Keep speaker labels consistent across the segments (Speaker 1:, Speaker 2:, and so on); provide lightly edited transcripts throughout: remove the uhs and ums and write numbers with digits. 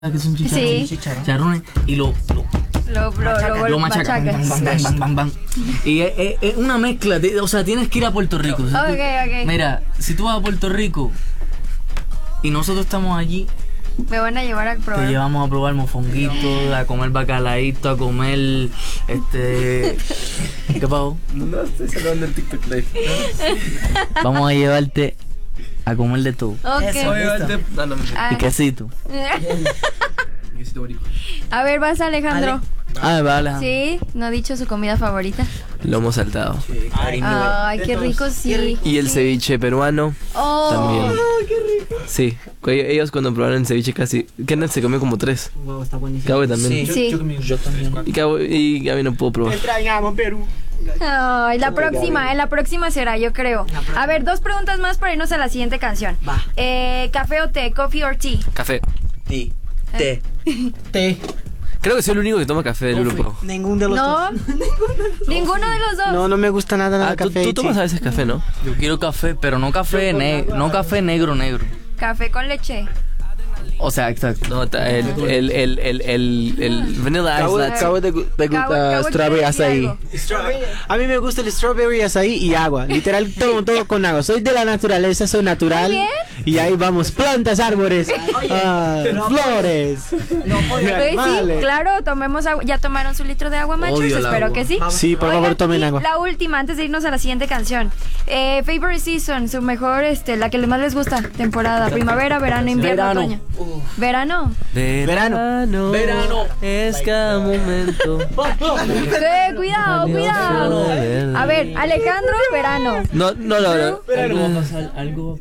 Speaker 1: que son
Speaker 2: Sí.
Speaker 1: chicharrones y lo machacan.
Speaker 2: machacas.
Speaker 1: Bang, bang, bang, bang, bang. Y es una mezcla, o sea, tienes que ir a Puerto Rico. Si tú-
Speaker 2: Ok.
Speaker 1: Mira, si tú vas a Puerto Rico y nosotros estamos allí,
Speaker 2: Me van a llevar a
Speaker 1: te
Speaker 2: probar.
Speaker 1: llevamos a probar mofonguito, a comer bacalaíto, a comer ¿qué pasó?
Speaker 3: No estoy saludando el TikTok Live.
Speaker 1: Vamos a llevarte a comer de todo.
Speaker 2: Ok.
Speaker 1: Y quesito.
Speaker 2: A ver, vas Alejandro.
Speaker 1: Vale.
Speaker 2: Sí, no ha dicho su comida favorita.
Speaker 3: Lomo saltado.
Speaker 2: Ay, qué rico, sí.
Speaker 3: Y el ceviche peruano
Speaker 2: Oh,
Speaker 3: también. Sí, ellos cuando probaron el ceviche casi... Kenneth se comió como 3.
Speaker 4: Wow, está buenísimo.
Speaker 3: Gaby también.
Speaker 2: Sí.
Speaker 1: Yo también.
Speaker 3: Y Gaby no pudo probar.
Speaker 4: Extrañamos Perú.
Speaker 2: Ay, en la próxima será, yo creo. A ver, 2 preguntas más para irnos a la siguiente canción.
Speaker 4: Va.
Speaker 2: ¿Café o té? ¿Coffee or tea?
Speaker 3: Café.
Speaker 4: Té.
Speaker 3: Creo que soy el único que toma café del grupo.
Speaker 4: Ningún de los
Speaker 2: No,
Speaker 4: dos.
Speaker 2: ninguno de los dos.
Speaker 4: No, no me gusta nada el
Speaker 3: Tú
Speaker 4: café.
Speaker 3: tomas a veces café, ¿no?
Speaker 1: Yo quiero café, pero no café negro.
Speaker 2: Café con leche.
Speaker 1: O sea, exacto.
Speaker 3: No, el vanilla ice latte.
Speaker 4: Acabo de
Speaker 2: Cabo
Speaker 4: strawberry
Speaker 2: de
Speaker 4: azaí.
Speaker 2: algo.
Speaker 4: A mí me gusta el strawberry azaí y agua. Literal, todo con agua. Soy de la naturaleza, soy natural.
Speaker 2: Muy bien.
Speaker 4: Y ahí vamos, plantas, árboles, flores.
Speaker 2: Pues sí,
Speaker 4: animales.
Speaker 2: claro, tomemos agua. ¿Ya tomaron su litro de agua, machos?
Speaker 1: Odio el
Speaker 2: Espero
Speaker 1: agua.
Speaker 2: que sí.
Speaker 4: Sí, por
Speaker 2: Oigan,
Speaker 4: favor, tomen
Speaker 2: y
Speaker 4: agua.
Speaker 2: La última, antes de irnos a la siguiente canción. Favorite season, su mejor, la que más les gusta, temporada. Primavera, verano, invierno,
Speaker 4: Verano.
Speaker 2: otoño. ¿Verano?
Speaker 3: Verano. Es cada momento.
Speaker 2: Cuidado. A ver, Alejandro, verano.
Speaker 3: No.
Speaker 1: Algo va a pasar, algo.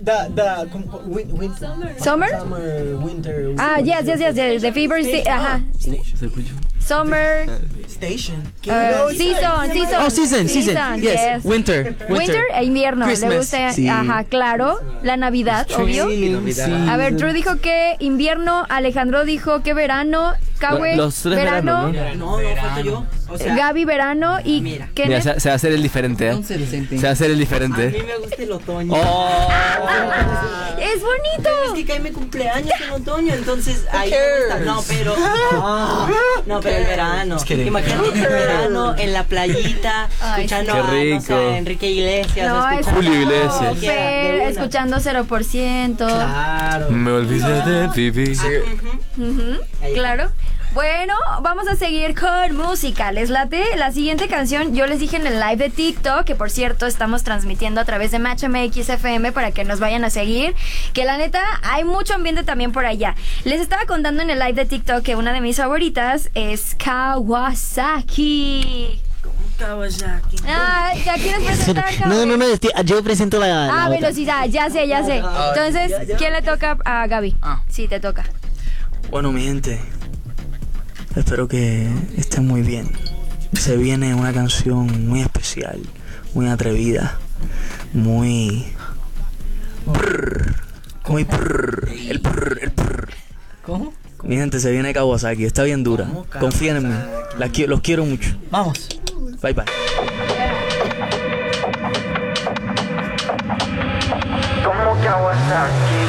Speaker 2: Summer?
Speaker 4: Winter.
Speaker 2: Ah, yes. The favorite ajá.
Speaker 3: ¿Se escucha?
Speaker 2: Summer.
Speaker 4: Station.
Speaker 2: Season.
Speaker 4: Oh, season. Yes. Winter.
Speaker 2: Winter e invierno. Le
Speaker 4: Christmas.
Speaker 2: gusta,
Speaker 4: Sí.
Speaker 2: ajá, claro. La Navidad, obvio. A ver, Drew dijo que invierno, Alejandro dijo que verano, Kawe,
Speaker 3: Los tres verano, ¿no?
Speaker 4: No, falto yo. O sea,
Speaker 2: Gaby verano y
Speaker 4: Mira.
Speaker 3: Mira,
Speaker 2: Kenneth.
Speaker 3: se va a hacer el diferente, ¿eh? Se va a hacer el
Speaker 4: a mí
Speaker 3: diferente.
Speaker 4: me gusta el otoño.
Speaker 3: Oh.
Speaker 2: Es bonito.
Speaker 4: Es que cae mi cumpleaños en otoño, entonces ahí me gusta. No, pero el verano. Imagínate el verano en la playita,
Speaker 2: Ay,
Speaker 4: escuchando
Speaker 3: Qué
Speaker 4: a, no
Speaker 3: rico.
Speaker 4: sé, Enrique Iglesias.
Speaker 2: No, es
Speaker 4: escuchando-
Speaker 3: Julio Iglesias.
Speaker 2: Fer,
Speaker 4: De una.
Speaker 2: escuchando 0%.
Speaker 4: Claro.
Speaker 3: Me olvidé de vivir.
Speaker 2: Ujú, claro. Bueno, vamos a seguir con música. ¿Les late? La siguiente canción, yo les dije en el live de TikTok, que por cierto estamos transmitiendo a través de Match MX FM para que nos vayan a seguir, que la neta hay mucho ambiente también por allá. Les estaba contando en el live de TikTok que una de mis favoritas es Kawasaki. Ah, ¿ya quieres presentar, Kawasaki?
Speaker 4: No, yo presento la
Speaker 2: Bueno, sí, ya sé. Entonces, ¿quién le toca a Gaby? Sí, te toca.
Speaker 1: Bueno, mi gente, espero que estén muy bien. Se viene una canción muy especial, muy atrevida, muy... muy el brr.
Speaker 4: ¿Cómo?
Speaker 1: Mi gente, se viene Kawasaki, está bien dura. Confíen en mí, los quiero mucho.
Speaker 4: Vamos.
Speaker 1: Bye.
Speaker 5: Como Kawasaki,